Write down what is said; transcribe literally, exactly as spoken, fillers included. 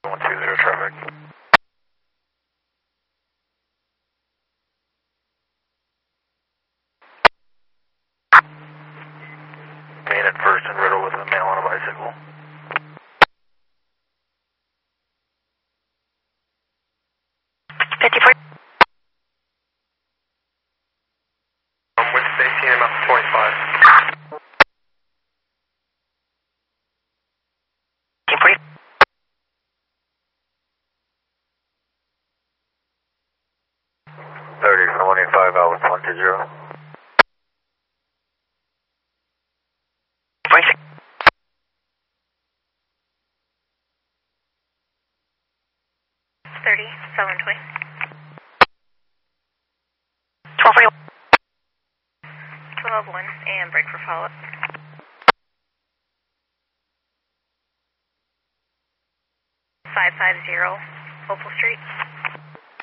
one two zero traffic. Main at First and Riddle with a male on a bicycle. fifty-four. I'm with Stacy and I'm up twenty-five. thirty from twenty-five, out with one two zero. thirty, seven twenty. twelve forty-one. twelve one, and break for follow-up. five five zero, Opal Street.